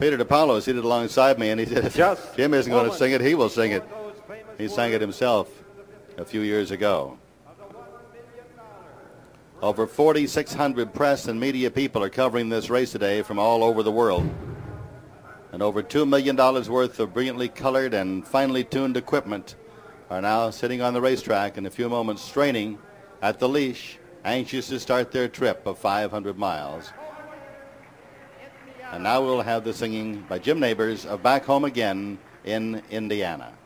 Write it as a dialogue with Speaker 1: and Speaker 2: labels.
Speaker 1: Peter DiPaolo is seated alongside me, and he said,
Speaker 2: Just
Speaker 1: Jim isn't going to
Speaker 2: woman.
Speaker 1: sing it, he will sing it. He sang it himself a few years ago. Over 4,600 press and media people are covering this race today from all over the world. And over $2 million worth of brilliantly colored and finely tuned equipment are now sitting on the racetrack in a few moments, straining at the leash, anxious to start their trip of 500 miles. And now we'll have the singing by Jim Nabors of Back Home Again in Indiana.